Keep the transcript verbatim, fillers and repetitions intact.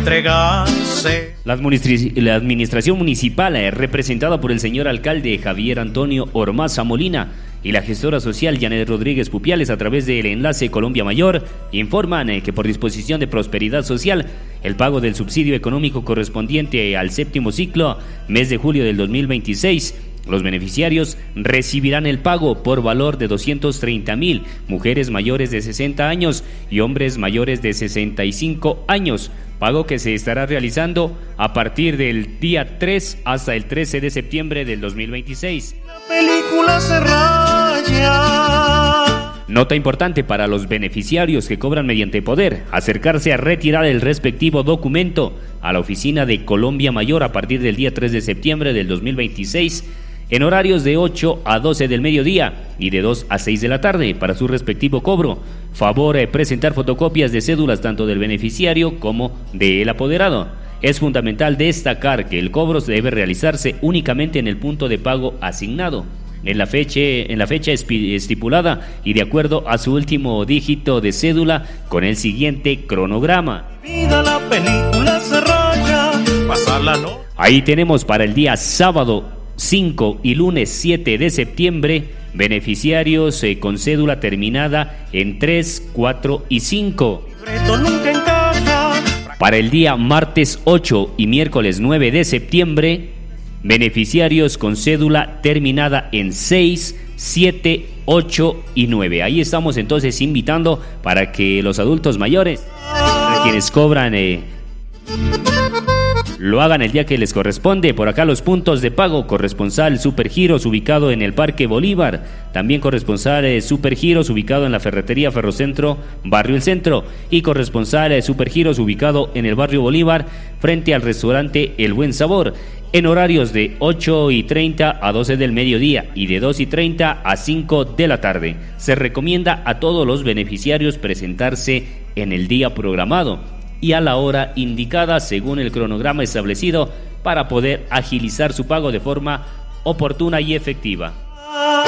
entregarse. La, administri- la administración municipal, eh, representada por el señor alcalde Javier Antonio Ormaza Molina y la gestora social Janet Rodríguez Pupiales, a través del enlace Colombia Mayor, informan eh, que por disposición de Prosperidad Social, el pago del subsidio económico correspondiente al séptimo ciclo, mes de julio del dos mil veintiséis, los beneficiarios recibirán el pago por valor de doscientos treinta mil, mujeres mayores de sesenta años y hombres mayores de sesenta y cinco años, pago que se estará realizando a partir del día tres hasta el trece de septiembre del dos mil veintiséis. La película se raya. Nota importante para los beneficiarios que cobran mediante poder: acercarse a retirar el respectivo documento a la oficina de Colombia Mayor a partir del día tres de septiembre del dos mil veintiséis, en horarios de ocho a doce del mediodía y de dos a seis de la tarde para su respectivo cobro. Favor eh, presentar fotocopias de cédulas tanto del beneficiario como del apoderado. Es fundamental destacar que el cobro debe realizarse únicamente en el punto de pago asignado, en la fecha, en la fecha estipulada y de acuerdo a su último dígito de cédula, con el siguiente cronograma. Vida, la película se raya, pasar la noche. Ahí tenemos para el día sábado cinco y lunes siete de septiembre, beneficiarios eh, con cédula terminada en tres, cuatro y cinco. Nunca encaja. Para el día martes ocho y miércoles nueve de septiembre, beneficiarios con cédula terminada en seis, siete, ocho y nueve. Ahí estamos entonces invitando para que los adultos mayores, quienes cobran, eh, lo hagan el día que les corresponde. Por acá los puntos de pago: corresponsal Supergiros ubicado en el Parque Bolívar, también corresponsal eh, Supergiros ubicado en la ferretería Ferrocentro, Barrio El Centro, y corresponsal eh, Supergiros ubicado en el Barrio Bolívar frente al restaurante El Buen Sabor, en horarios de ocho y treinta a doce del mediodía y de dos y treinta a cinco de la tarde. Se recomienda a todos los beneficiarios presentarse en el día programado y a la hora indicada según el cronograma establecido para poder agilizar su pago de forma oportuna y efectiva.